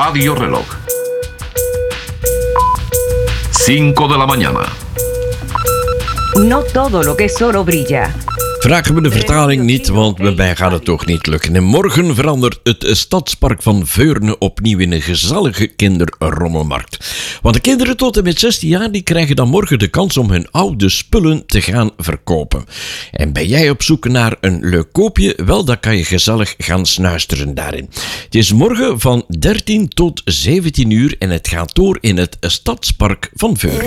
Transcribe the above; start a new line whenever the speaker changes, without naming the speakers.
radioreloj. 5 de la mañana.
No todo lo que es oro brilla.
Vragen we de vertaling niet, want bij mij gaat het toch niet lukken. En morgen verandert het stadspark van Veurne opnieuw in een gezellige kinderrommelmarkt. Want de kinderen tot en met 16 jaar die krijgen dan morgen de kans om hun oude spullen te gaan verkopen. En ben jij op zoek naar een leuk koopje? Wel, dan kan je gezellig gaan snuisteren daarin. Het is morgen van 13 tot 17 uur en het gaat door in het stadspark van Veurne.